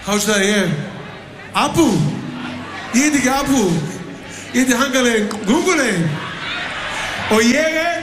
Þá sagði ég, Abu, ég heiti ekki Abu, ég heiti Hangalegin Gungulegin og ég